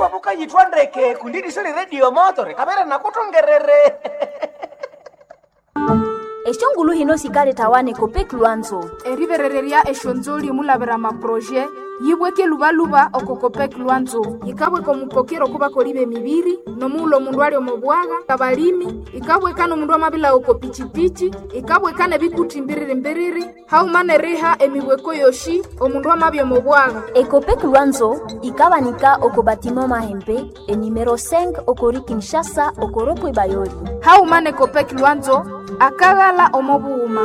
wabuka yitwandeke kundidi sili radio motore kamera nakutongerere. Eshongulu hino sikale tawane kopek Luanzo. Eriverereria eshonzoli mulavera maproje yibweke lubaluba okokopek Luanzo. Ikabwe komupokero kuba kolibe mibiri nomulo mundu ali omobwaga kabalimi ikabwe kano mundu amabila okopichipichi ikabwe kane bikuti mbiriri haumane riha emibweko yoshi omundu amabya omobwaga. Ekopek Luanzo ikabanika okobatima mahembe enimero 5 okori Kinshasa okoropo Bayoli. Haumane kopek Luanzo akagala omobuuma.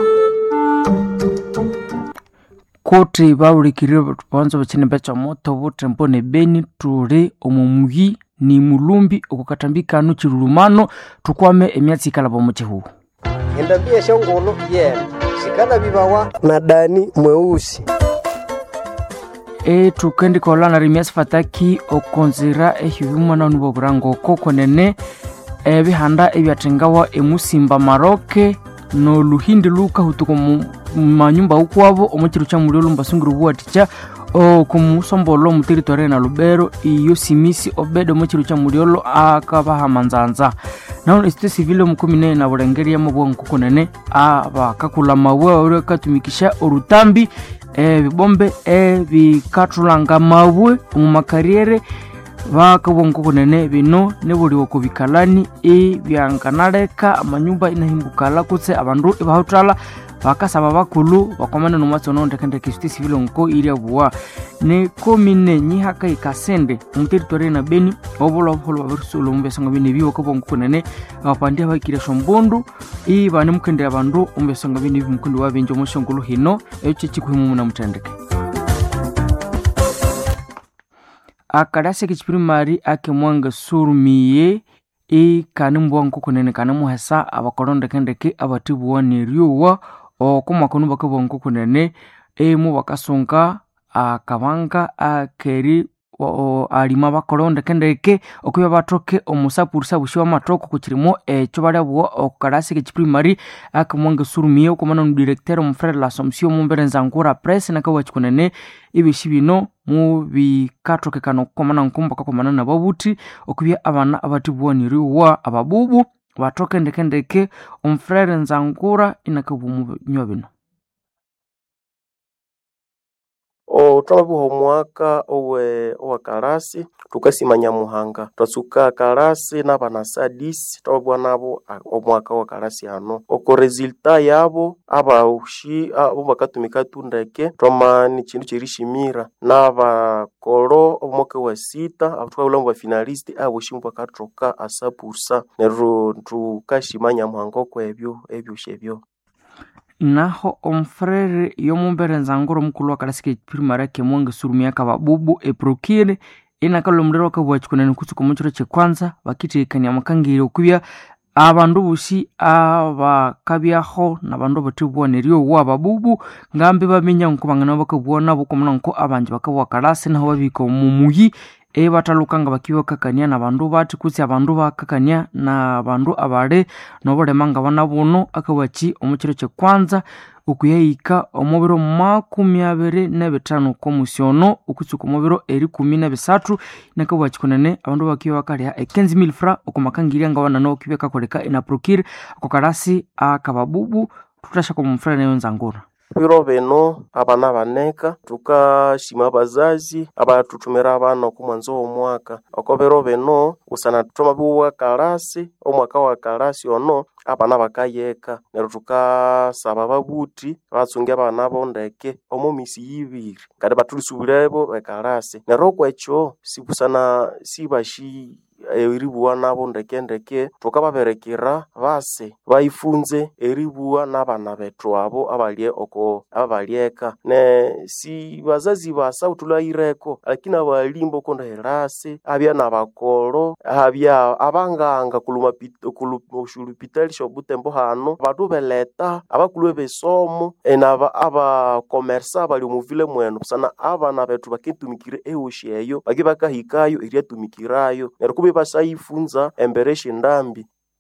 Kote bawulikirira tupanzo bachine becha moto butembo ne Beni turi omumugi ni mulumbi okukatambika anu chirulumano tukwame emyatsi kalabo muchihu. Endabia shongolo sikala bibawa na Dani mweusi. Tukendi kola na rimias fataki okonzira ehiyuma na nubo burango koko nene bihanda ebyatengawa emusimba Maroke no luhindi luka hutuko manyumba ukwabo omuchiru cha mulio lumbasunguru buaticha okumusombolo mu territory na Lubero iyo simisi obedo muchiru cha muliolo akabaha manzanza naho este civile mukomine na burengeri ya mubongo konene abakakula mawe ore katumikisha orutambi bibombe bikatulanga mawe mu makariere bakabongo konene bino nebuli okubikalani byankanaleka amanyumba inahimbukala kutse abandu bahutala bakasaba bakulu bakomana no matsono ndekende kiste civil nko iri bwa ne komine nyihaka ikasende mu territory na Beni obolo barusulo mbesanga bine biwo kabongo konene abapandi abakire shombondu bane mukende abandu umbesanga bine bimukundi wabenje omushongolo hino echo chikuhimu na mutendeke. Akarase kichiprimari ake mwanga surumiye kanimbo nkokonene kanamuhesa abakoronde kendeke abatibuwa neriyowa okumakonu bakabongo konene mu bakasonga akabanga akeri alima bakoronde kendeke okuya batoke omusapurisa bushiwa matoko kuchirimo echo balabwo okarase kichiprimari ake mwanga surumiye okomana no directeur omfrère l'Assomption mumberenza ngura press nakawachikonene ibishibino mu bikatoke kano komana nkumba kakomana na babuti okubya abana abatibwoniriwa ababubu batoke ndekendeke omfrere nzangura inakabumu nyobino. Twabuho mwaka owa karasi tukasimanya muhanga twasuka karasi nabana sadis twabwa nabo omwaka wa karasi hano oko resultat yabo abaushi abo bakatumika tundeke twamani chindu chirishimira naba koro omwaka wa sita atwabula mu finalist abo shimba katoka asapursa nero tukashimanya muhanga ko ebyo shebyo. Naho omfrere yomumberenza ngoro mukulu wa karasike primary ke mwanga surumia kababubu eprokire inakalomdero kabwachikonene kutsuko muchiro chekwanza bakitekanya amakangire okubya abandu bushi abakabyaho nabandu batibwa neriyo wababubu ngambe bamenya nkubangana bakabwana bokomana nko abanje bakabwa karase naho babiko mumuyi batalukanga bakiwa kakania na bandu bati kutsi abandu bakakania na bandu abale nobole manga bana buno akawachi omuchiro chekwanza ukuyayika omubiro 25 komusiono ukutsuka omubiro 13 nakawachi konene abandu bakiwa bakalya 15000 francs okumakangirya ngabana no kibeka koleka ina procure kokarasi akababubu tutasha ko mufrana nayo nzangura. Biro beno abana baneka tukashima bazazi abatutumira abana kumwanzo omwaka okobero beno usana tutoma buwa karasi omwaka wa karasi ono abana bakayeka nero tukasaba babuti batsunge abana bondeke omumisi yibiri kade batulisubirebo bekarasi nero kwecho sibusana sibashi eribuwa nabo ndekendeke tukababerekera base baifunze eribuwa nabana betu abo abalyeka ne si bazazi basa utulaireko lakini abalimbo konda herase abya nabakoro abya abanganga kulupitali shobutembo hano badu beleta abakulwe besomo enaba aba commerce bali muvile mwenu sana abana betu bakitumikire eosheyo bagibaka hikayo iriatumikirayo nerukube basaifunza embereshe ndambi.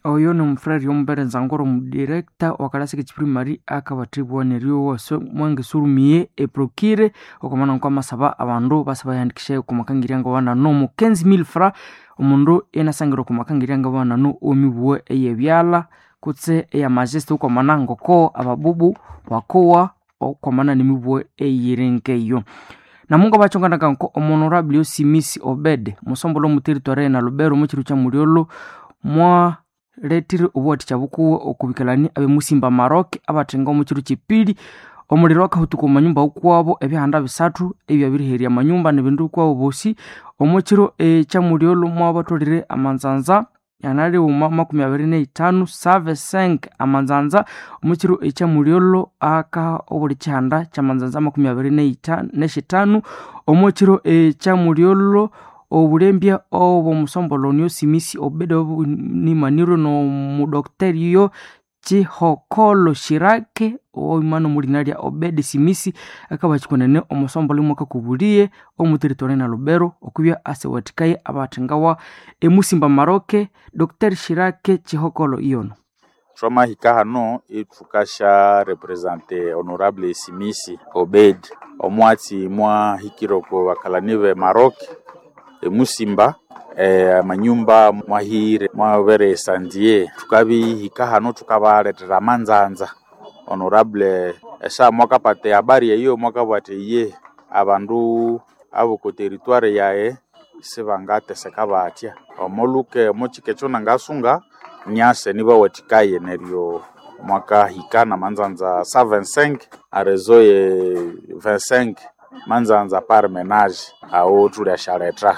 oyo ni mfrari yombere nzangoro mudirekta wakalasike chiprimari akabatibwa neryo wose mwange surumie eprokire okomana kwa masaba abandu basaba yandikishe kumakangiranga wana no mu 15000 francs omundu enasangiro kumakangiranga wana no omibuwe eyebyala kutse eya majesty okomana ngoko ababubu wakowa okomana nimibuwe eyirenkeyo na mungu bachongana nko honorable Osimisi Obed musombolo mu territoire na Lubero mu kiru kya Muriolo mwa retire obwati chabukuwe okubikalani abe musimba Maroc abatenga mu kiru kipili omuliro akahutuko manyumba ukwabo ebihanda bisatu ebyabiriheria manyumba nebindu kwabo bosi omukiro kya Muriolo mwa batolire amanzanza yanali uma 25 save 5 amanzanza omukiro kya Muriolo aka obuli chanda cha manzanza 25 omukiro kya Muriolo obulembya obo musombolo ni Osimisi Obed ni maniro no mu docteur Chihokolo Shirake oimano mulinaria Obed Simisi akabachikonene omusombolo mwaka kubuliye omuteritorial na Lubero okubya asewatikaye abatengawa emusimba Maroc Dr. Shirake Chihokolo iyono Troma hika hano itukasha represente honorable Simisi Obed omwati mwa hikiroko wakalanive Maroc emusimba manyumba mwahire mwabere sandie tukabi hika hano tukabaletera manzanza honorable esa mwaka pate habari yeyo mwaka bwateye abandu abo ko territoire yae sibangate sekabatia omoluke mochikecho nangasunga nyase niba watikaye neryo mwaka hika na manzanza 75 arezo ye 25 manzanza par ménage ao tulia chareta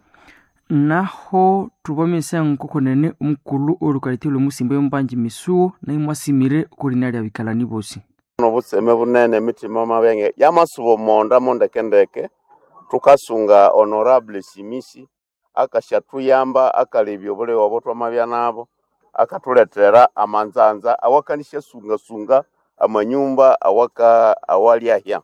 naho tubomise nkokonene umukulu olukaritilo musimba yombanji misuo na imwasimire kulinali abikalani bosi no buseme bunene mitima mabenge yamasubo monda kendeke tukasunga honorable Simisi akashatuyamba akalebyo bole wabotwa mabya nabo akatuletera amanzanza awakanisha sunga amanyumba awaka awaliahya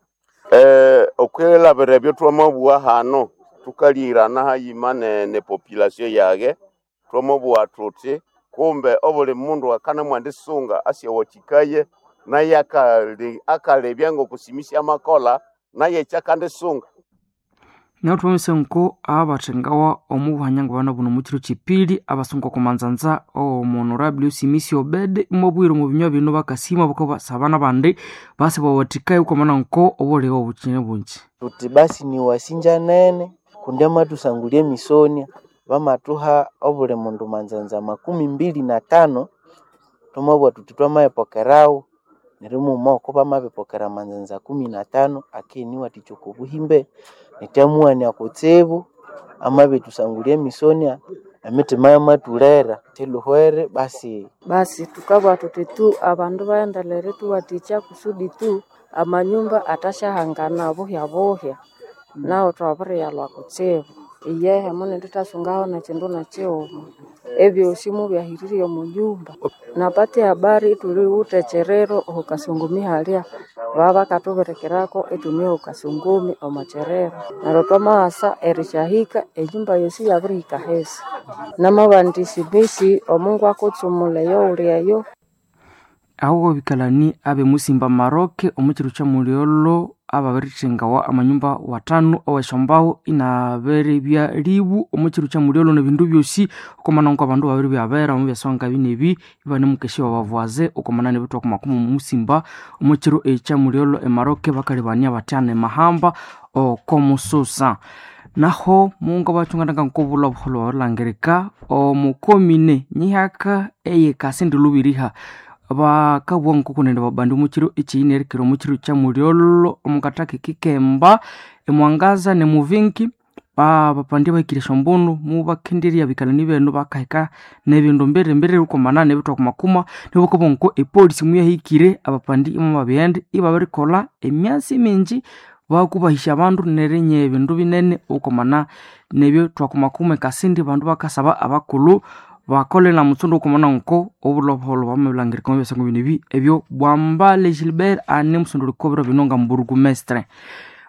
okwela berebyo twamabwa hano tukalira na hayimane ne population yage twamabwa tuti kumbe obole mundu akana mwandisunga asye wotikaye na akalebya ngo kusimisi amakola naye chakandisunga na tuwese nko abatengawa omubuhanyanga bana buno mukiro kipili abasunga kumanzanza honorable Osimisi Obed mobwiro mu binywa bino bakasima bako basabana bande base bawatikaye ukomana nko obolewa obukine bungi tuti basi ni wasinja nene kundema tusangulie misonia bamatuha obule mundu manzanza 25 tomabwa tutitwama epokerao nirimu moko bamabepokera manzanza 15 akini watichoko buhimbe nitamuani akotsebu amabe tusangulie misonia amitima yamatulera teluhwere basi tukabwa tutitu abandu baendelere tuwaticha kusudi tu amanyumba atashahangana bohya nao twabure yalwa kutsebu iyehe mune tutasungaho na chindu na cheo ebyo simu byahiririyo mu nyumba napate habari tuli utecherero okasungumi halia baba katuberekerako etumye okasungumi omacherero narotoma asa erishahika enyumba yosi yabirika hesi namabandisi bisi omungu akutsumule yo uliayo aho bikalani abe musimba Maroc omukiro kya Muriolo ababirithengawa amanyumba watano awashombaho inabere bya libu omukiro kya Muriolo nebindu byosi okomana ngo abandu babiri byabera mu byasonga binebi ibane mukeshi wabavaze okomana nebitwa kumakumu musimba omukiro kya Muriolo Maroc bakalibania batane mahamba okomususa naho munga bachungana nkobula buholo langereka omukomine nyihaka eyekasindi lubiriha bakabwa nkokunende babandi mukiro ekiyinerekero mukiro kya Muriolo omukatake kikemba emwangaza ne muvinki bapandi bakirisha mbono mu bakenderia bikalani beno bakahika nebindu mbere ukomana nebitwa kumakuma nebokobonko epolisi muyahikire abapandi imababende ibabarikola emyasi mingi bakubahisha abandu nerenye ebindu binene ukomana nebyo twakumakume kasindi bandu bakasaba abakulu bakole na mutsundo kumona nko obuloholo bamebulangirika mubyasango binebi ebyo Bwambale Gilbert ane musundo likobera binonga mburugumestre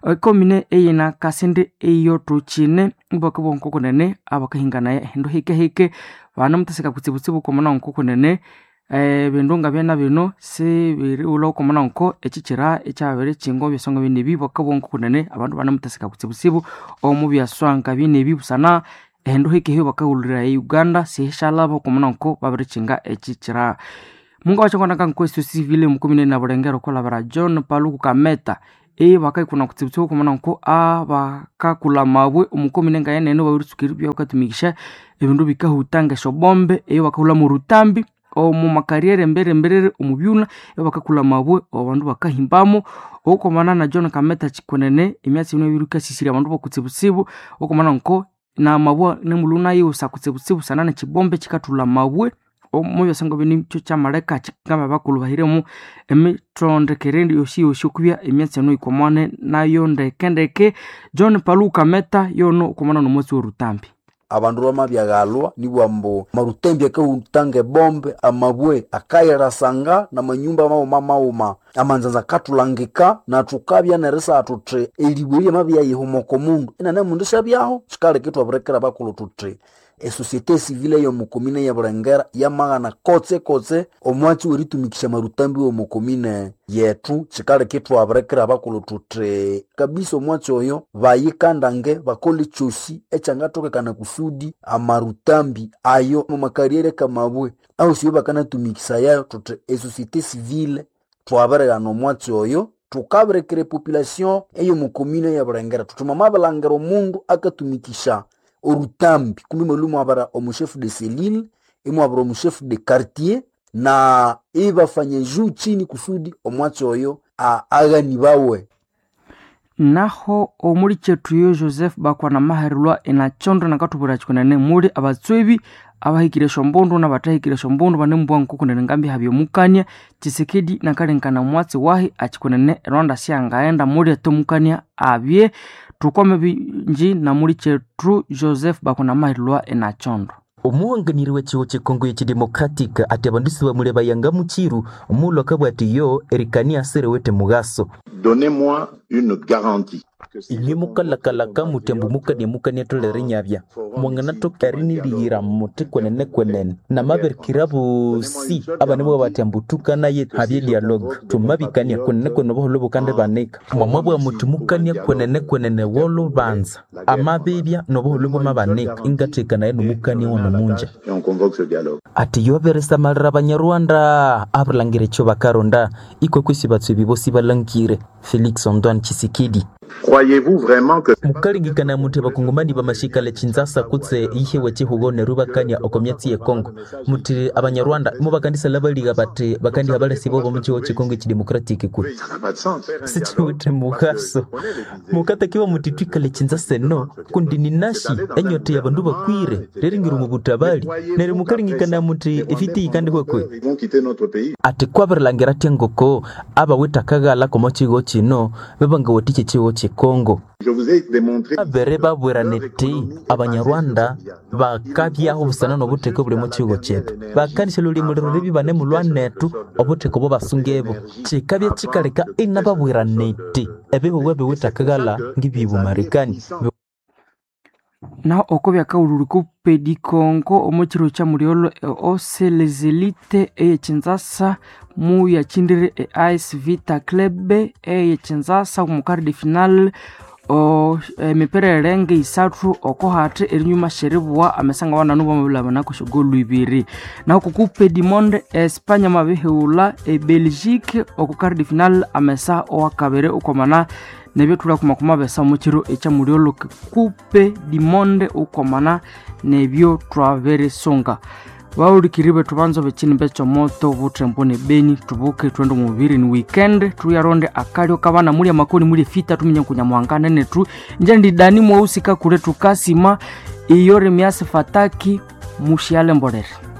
komine eyina kasindi eyo tuchine ibaka bonkoko nene abakahingana hendo hike bana mutasika kutsibutsibu komana onkoko nene bendonga byana bino se biri ulo komana onko echichira echabere chingo byasonga bine bibaka bonkoko nene abantu bana mutasika kutsibutsibu omu byaswanga bine bibusana hendo hike bakahulira Uganda seshala bokomana onko babere chinga echichira munga wachangwana kankwesito civile mukomine na burengero kolabara John Paluku Kameta baka kuna kutsibutsibu komana onko bakakula mabwe umukomine ngayene no babirutsukiri bya okatumikisha ebindu bikahutanga shobombe bakahula mu rutambi mu makariyere mbere umubyuna bakakula mabwe abantu bakahimbamo okomana na John Kameta chikonene imyatsi bino biruka sisiri abantu bakutsibutsibu okomana onko na mabwe nemuluna yusa kutsibutsibu sanana chibombe chikatula mabwe omoyo sango bini cyo chamareka chikama bakulu bahiremu emitronde kerendi yoshi kubya emyatsi no ikomane nayo ndekendeke John Paluku Kameta yono ukomana no motsi worutambi abandu bamabyagalwa nibwambo marutembi akautange bombe amabwe akayerasanga na manyumba mauma amanzanza katulangika na tukabya neresa atutre elibwe mabya yihumoko mundu ina ne mundu shabyaho chikale kitu aburekera bakulu tutre societe civile yo mukomine ya Burengera yamagana kotse omwachi uritumikisha marutambi wo mukomine yetu chikale kitu aburekera bakulu tutre kabisa omwachi oyo bayikandange bakoli chosi echangatoke kana kusudi amarutambi ayo mu makariyere kamabwe au siyo bakana tumikisa yayo tutre societe civile twabarega no omwachi oyo tukaberekere population eyo mukomine ya Burengera tutuma mabalangero mundu akatumikisha orutambi kumbi mulumu abara omushefu de selile abara omushefu de quartier na bafanye juu chini kusudi omwachi oyo agani bawe naho omuri chetu yo Joseph bakwana maharirwa inachondo nakatubura chikonane muri abatswebi abahikire shombondo na batahikire shombondo banembwa nkukunene ngambi habyo mukanya Chisekedi nakalengana mwatsi wahi achikonane Rwanda siangaenda muri atomukanya abye tukome binji na muri chetu Joseph bakwana maharirwa inachondo omuwanganiri w'ekigo ky'Kongo y'Ekidemocratic ati abandusi bamule bayanga mu kiru omulo kabwati yo erikani asere wete mugaso. Donnez-moi une garantie. Ili mukalaka mutembu mukani tolere nyabya mwangana tokarini liyira muti kwenene na maberkirabu si abane bo batembutuka naye habye dialogue tumabikania kwenene boholo bukande banika mwamabwa muti mukania kwenene wolo banza amabebya no boholo mabanika ingatika naye numukani wono munja on convoque ce dialogue ati yoberesa malra banyarwanda abrangire cyo bakaronda ikwe kwisibatse bibosi balangire Felix Antoine Tshisekedi. Croyez-vous vraiment que mukalingikana muti bakongomani bamashikale Kinshasa kutse ihe weche hugone rubakanya okomyatsi ye Kongo muti abanyarwanda mu bakandisa labaliga bati bakandi habale sibo mu cyo Kongo Democratic ku sichute mugaso mukata kiwa muti twikale Kinshasa no kundi ni nashi enyote yabandu bakwire reringiru mu butabali nere mukalingikana muti ifiti ikandi kwekwe ati kwaberlangira tengoko aba wetakagala komochigo chino bebanga wotiche chiwo Kongo. Je vous ai démontré bereba bweraneti abanyarwanda bakabya obusana no buteko buli mu kigo cyetu bakanise luli muliro ribi bane mulwanetu obuteko bo basungebo kikabya kikaleka inaba bweraneti ebeho webe witakagala ngibibu marikani na okobya kauluru ku pedikongo omukiro cha muriolo oselezilite Kinshasa mu ya chindire AS Vita Club Kinshasa mu quart de finale mipere renge isatu okohate erinyuma sheribwa amesanga wana nubo mabula banako shogolu ibiri na ku Pedimonde Espanya mabeheula Belgique oku quart de finale amesa owakabere ukomana nebe tula kumakuma besa mukiro echa muriolo kupe dimonde ukomana nebyo travere songa waurikiribe tubanzo bechini becho moto butrembone beni tubuke twendo mubiri ni weekend tuyaronde akalyo kabana muri amakoni muri fita tuminya kunyamwangana netu njandi dani mwusika kule tukasima iyore miase fataki mushiale mborere